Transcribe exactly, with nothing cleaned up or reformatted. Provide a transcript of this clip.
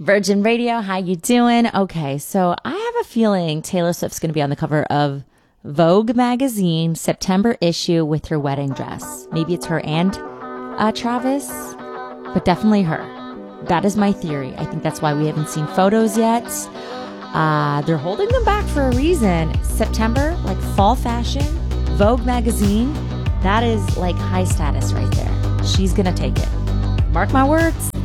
Virgin Radio, how you doing? Okay, so I have a feeling Taylor Swift's going to be on the cover of Vogue magazine, September issue, with her wedding dress. Maybe it's her and uh, Travis, but definitely her. That is my theory. I think that's why we haven't seen photos yet. Uh, they're holding them back for a reason. September, like fall fashion, Vogue magazine, that is like high status right there. She's going to take it. Mark my words.